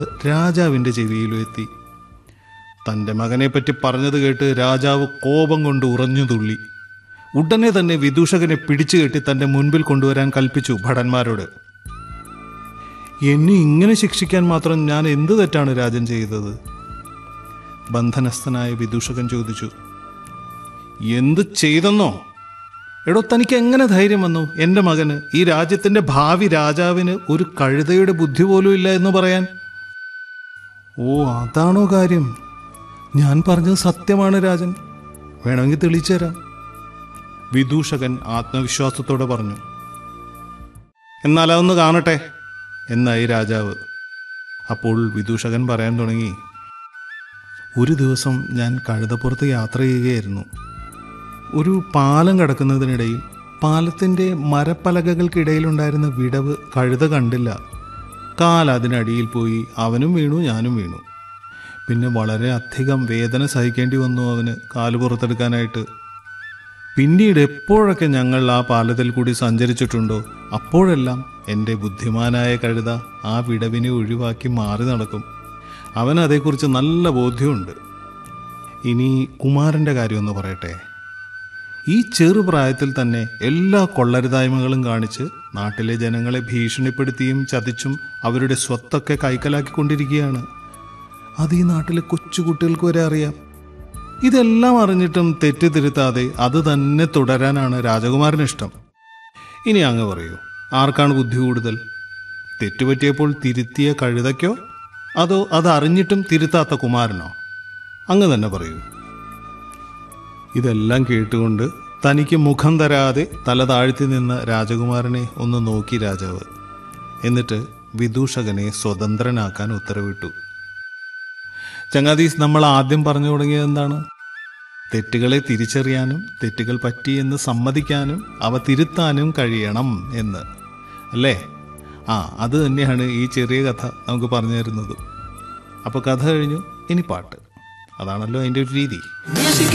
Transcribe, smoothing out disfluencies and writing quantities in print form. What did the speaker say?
രാജാവിൻ്റെ ചെവിയിലും എത്തി. തൻ്റെ മകനെപ്പറ്റി പറഞ്ഞത് കേട്ട് രാജാവ് കോപം കൊണ്ട് ഉറഞ്ഞു തുള്ളി. ഉടനെ തന്നെ വിദൂഷകനെ പിടിച്ചു കെട്ടി തൻ്റെ മുൻപിൽ കൊണ്ടുവരാൻ കൽപ്പിച്ചു ഭടന്മാരോട്. എന്നെ ഇങ്ങനെ ശിക്ഷിക്കാൻ മാത്രം ഞാൻ എന്ത് തെറ്റാണ് രാജൻ ചെയ്തത്? ബന്ധനസ്ഥനായ വിദൂഷകൻ ചോദിച്ചു. എന്ത് ചെയ്തെന്നോ? എടോ, തനിക്ക് എങ്ങനെ ധൈര്യം വന്നു എൻ്റെ മകന്, ഈ രാജ്യത്തിൻ്റെ ഭാവി രാജാവിന്, ഒരു കഴുതയുടെ ബുദ്ധി പോലും ഇല്ല എന്ന് പറയാൻ? ഓ, അതാണോ കാര്യം? ഞാൻ പറഞ്ഞത് സത്യമാണ് രാജൻ, വേണമെങ്കിൽ തെളിയിച്ചു തരാം. വിദൂഷകൻ ആത്മവിശ്വാസത്തോടെ പറഞ്ഞു. എന്നാൽ അതൊന്ന് കാണട്ടെ എന്നായി രാജാവ്. അപ്പോൾ വിദൂഷകൻ പറയാൻ തുടങ്ങി. ഒരു ദിവസം ഞാൻ കഴുതപ്പുറത്ത് യാത്ര ചെയ്യുകയായിരുന്നു. ഒരു പാലം കടക്കുന്നതിനിടയിൽ പാലത്തിൻ്റെ മരപ്പലകകൾക്കിടയിലുണ്ടായിരുന്ന വിടവ് കഴുത കണ്ടില്ല. കാൽ അതിനടിയിൽ പോയി. അവനും വീണു, ഞാനും വീണു. പിന്നെ വളരെ അധികം വേദന സഹിക്കേണ്ടി വന്നു അവന് കാല് പുറത്തെടുക്കാനായിട്ട്. പിന്നീട് എപ്പോഴൊക്കെ ഞങ്ങൾ ആ പാലത്തിൽ കൂടി സഞ്ചരിച്ചിട്ടുണ്ടോ അപ്പോഴെല്ലാം എൻ്റെ ബുദ്ധിമാനായ കഴുത ആ വിടവിനെ ഒഴിവാക്കി മാറി നടക്കും. അവന് അതേക്കുറിച്ച് നല്ല ബോധ്യമുണ്ട്. ഇനി കുമാരൻ്റെ കാര്യമൊന്ന് പറയട്ടെ. ഈ ചെറുപ്രായത്തിൽ തന്നെ എല്ലാ കൊള്ളരുതായ്മകളും കാണിച്ച് നാട്ടിലെ ജനങ്ങളെ ഭീഷണിപ്പെടുത്തിയും ചതിച്ചും അവരുടെ സ്വത്തൊക്കെ കൈക്കലാക്കിക്കൊണ്ടിരിക്കുകയാണ്. അത് ഈ നാട്ടിലെ കൊച്ചുകുട്ടികൾക്ക് വരെ അറിയാം. ഇതെല്ലാം അറിഞ്ഞിട്ടും തെറ്റ് തിരുത്താതെ അത് തന്നെ തുടരാനാണ് രാജകുമാരന് ഇഷ്ടം. ഇനി അങ്ങ് പറയൂ, ആർക്കാണ് ബുദ്ധി കൂടുതൽ? തെറ്റുപറ്റിയപ്പോൾ തിരുത്തിയ കഴുതയ്ക്കോ, അതോ അത് അറിഞ്ഞിട്ടും തിരുത്താത്ത കുമാരനോ? അങ്ങ് തന്നെ പറയൂ. ഇതെല്ലാം കേട്ടുകൊണ്ട് തനിക്ക് മുഖം തരാതെ തല താഴ്ത്തി നിന്ന രാജകുമാരനെ ഒന്ന് നോക്കി രാജാവ്. എന്നിട്ട് വിദൂഷകനെ സ്വതന്ത്രനാക്കാൻ ഉത്തരവിട്ടു. ചങ്ങാതീസ്, നമ്മൾ ആദ്യം പറഞ്ഞു തുടങ്ങിയത് എന്താണ്? തെറ്റുകളെ തിരിച്ചറിയാനും തെറ്റുകൾ പറ്റിയെന്ന് സമ്മതിക്കാനും അവ തിരുത്താനും കഴിയണം എന്ന്, അല്ലേ? അത് തന്നെയാണ് ഈ ചെറിയ കഥ നമുക്ക് പറഞ്ഞു തരുന്നത്. അപ്പോൾ കഥ കഴിഞ്ഞു, ഇനി പാട്ട്. അതാണല്ലോ അതിൻ്റെ ഒരു രീതി.